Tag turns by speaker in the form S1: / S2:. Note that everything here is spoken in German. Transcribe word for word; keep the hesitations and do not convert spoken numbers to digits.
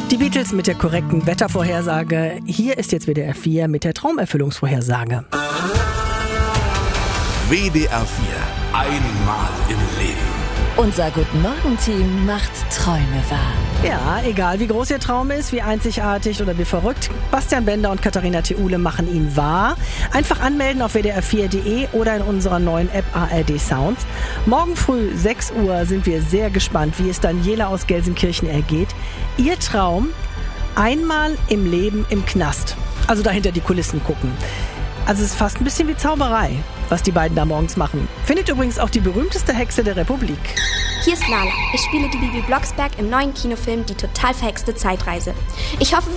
S1: Die Beatles mit der korrekten Wettervorhersage. Hier ist jetzt W D R vier mit der Traumerfüllungsvorhersage.
S2: W D R vier. Einmal im Leben.
S3: Unser Guten-Morgen-Team macht Träume wahr.
S1: Ja, egal wie groß Ihr Traum ist, wie einzigartig oder wie verrückt, Bastian Bender und Katharina Theule machen ihn wahr. Einfach anmelden auf w d r vier punkt d e oder in unserer neuen App A R D Sounds. Morgen früh sechs Uhr sind wir sehr gespannt, wie es Daniela aus Gelsenkirchen ergeht. Ihr Traum: einmal im Leben im Knast. Also dahinter die Kulissen gucken. Also es ist fast ein bisschen wie Zauberei, was die beiden da morgens machen. Findet übrigens auch die berühmteste Hexe der Republik.
S4: Hier ist Nala. Ich spiele die Bibi Blocksberg im neuen Kinofilm Die total verhexte Zeitreise. Ich hoffe,